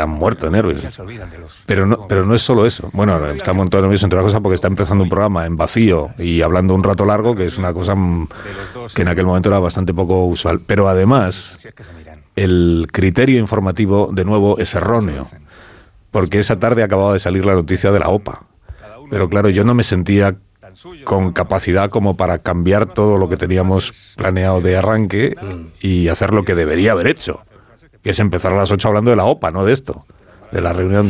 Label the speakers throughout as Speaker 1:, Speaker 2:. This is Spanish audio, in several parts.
Speaker 1: está muerto de nervios. Pero no es solo eso. Bueno, está muerto de nervios entre otras cosas porque está empezando un programa en vacío y hablando un rato largo, que es una cosa que en aquel momento era bastante poco usual. Pero además, el criterio informativo, de nuevo, es erróneo. Porque esa tarde acababa de salir la noticia de la OPA. Pero claro, yo no me sentía con capacidad como para cambiar todo lo que teníamos planeado de arranque y hacer lo que debería haber hecho, que es empezar a las 8 hablando de la OPA, no de esto, de la reunión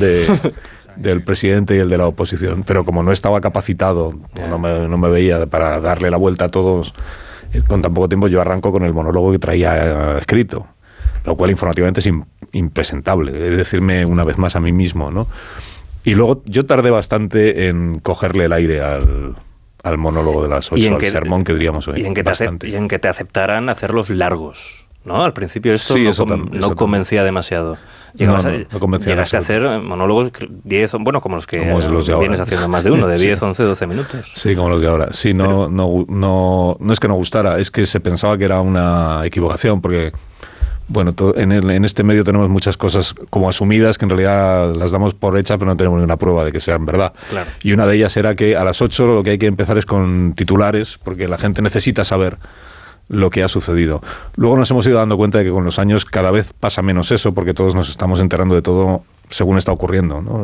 Speaker 1: del presidente y el de la oposición. Pero como no estaba capacitado, no me veía para darle la vuelta a todos con tan poco tiempo, yo arranco con el monólogo que traía escrito, lo cual informativamente es impresentable, es decirme una vez más a mí mismo, ¿no? Y luego yo tardé bastante en cogerle el aire al monólogo de las 8, al sermón que diríamos hoy.
Speaker 2: Y en que te aceptaran hacerlos largos, ¿no? Al principio esto sí, no convencía demasiado. Llegaste a hacer monólogos 10, bueno, como los que vienes haciendo más de uno, de 10, 11, 12 minutos.
Speaker 1: Sí, como los de ahora. Sí, no es que no gustara, es que se pensaba que era una equivocación, porque... Bueno, en este medio tenemos muchas cosas como asumidas que en realidad las damos por hechas, pero no tenemos ninguna prueba de que sean verdad.
Speaker 2: Claro.
Speaker 1: Y una de ellas era que a las 8 lo que hay que empezar es con titulares, porque la gente necesita saber lo que ha sucedido. Luego nos hemos ido dando cuenta de que con los años cada vez pasa menos eso, porque todos nos estamos enterando de todo según está ocurriendo, ¿no?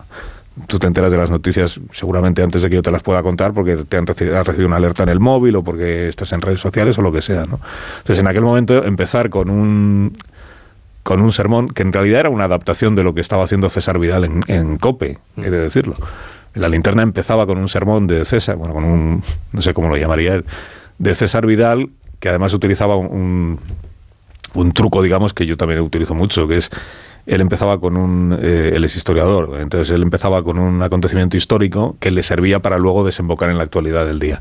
Speaker 1: Tú te enteras de las noticias seguramente antes de que yo te las pueda contar porque has recibido una alerta en el móvil o porque estás en redes sociales o lo que sea, ¿no? Entonces, en aquel momento, empezar con un sermón que en realidad era una adaptación de lo que estaba haciendo César Vidal en COPE, he de decirlo. La linterna empezaba con un sermón de César, bueno, con un, no sé cómo lo llamaría él, de César Vidal, que además utilizaba un truco, digamos, que yo también utilizo mucho, que es... Él empezaba con él es historiador, entonces él empezaba con un acontecimiento histórico que le servía para luego desembocar en la actualidad del día.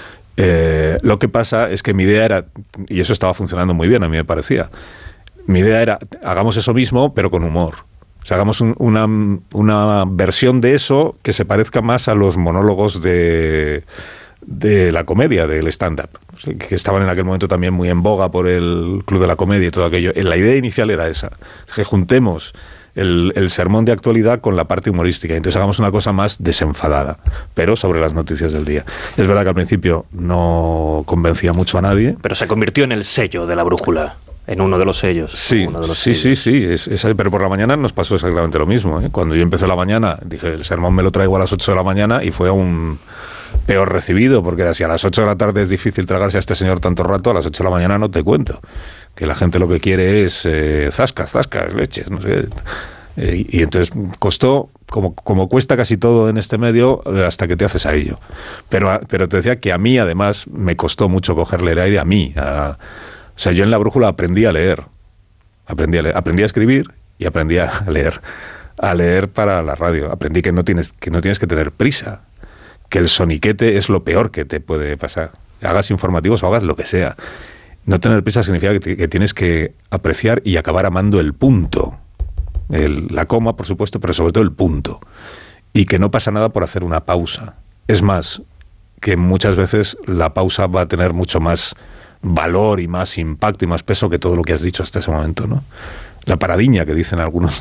Speaker 1: Lo que pasa es que mi idea era, y eso estaba funcionando muy bien, a mí me parecía, mi idea era, hagamos eso mismo, pero con humor. O sea, hagamos una versión de eso que se parezca más a los monólogos de la comedia, del stand-up, que estaban en aquel momento también muy en boga por el Club de la Comedia y todo aquello. La idea inicial era esa, que juntemos el sermón de actualidad con la parte humorística, entonces hagamos una cosa más desenfadada, pero sobre las noticias del día. Es verdad que al principio no convencía mucho a nadie.
Speaker 2: Pero se convirtió en el sello de La Brújula. En uno de los sellos.
Speaker 1: Sí, pero por la mañana nos pasó exactamente lo mismo, ¿eh? Cuando yo empecé la mañana, dije, el sermón me lo traigo a las 8 de la mañana y fue aún peor recibido, porque era, si a las 8 de la tarde es difícil tragarse a este señor tanto rato, a las 8 de la mañana no te cuento. Que la gente lo que quiere es zascas, leches, no sé. Y entonces costó, como cuesta casi todo en este medio, hasta que te haces a ello. Pero te decía que a mí, además, me costó mucho cogerle el aire a mí, o sea, yo en La Brújula aprendí a leer. Aprendí a escribir y aprendí a leer para la radio. Aprendí que no tienes que tener prisa, que el soniquete es lo peor que te puede pasar. Hagas informativos o hagas lo que sea. No tener prisa significa que tienes que apreciar y acabar amando el punto. La coma, por supuesto, pero sobre todo el punto. Y que no pasa nada por hacer una pausa. Es más, que muchas veces la pausa va a tener mucho más valor y más impacto y más peso que todo lo que has dicho hasta ese momento, ¿no? La paradiña que dicen algunos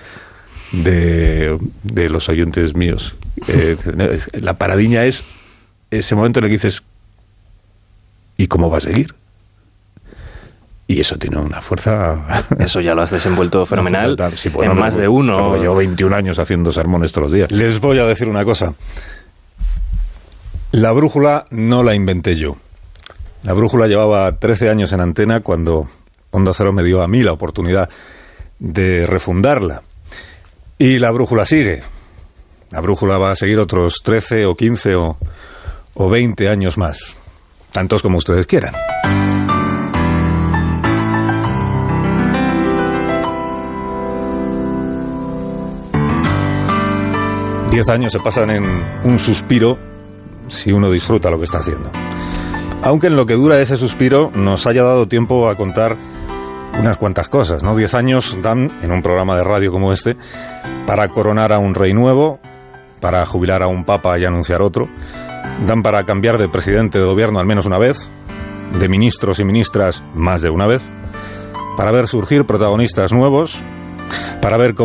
Speaker 1: de los oyentes míos. La paradiña es ese momento en el que dices, ¿y cómo va a seguir? Y eso tiene una fuerza...
Speaker 2: Eso ya lo has desenvuelto fenomenal sí, bueno, en más de uno.
Speaker 1: Llevo 21 años haciendo sermones todos los días. Les voy a decir una cosa. La brújula no la inventé yo. La brújula llevaba 13 años en antena cuando Onda Cero me dio a mí la oportunidad de refundarla. Y la brújula sigue. La brújula va a seguir otros 13 o 15 o 20 años más. Tantos como ustedes quieran. Diez años se pasan en un suspiro si uno disfruta lo que está haciendo. Aunque en lo que dura ese suspiro nos haya dado tiempo a contar unas cuantas cosas, ¿no? 10 años dan, en un programa de radio como este, para coronar a un rey nuevo, para jubilar a un papa y anunciar otro, dan para cambiar de presidente de gobierno al menos una vez, de ministros y ministras más de una vez, para ver surgir protagonistas nuevos, para ver cómo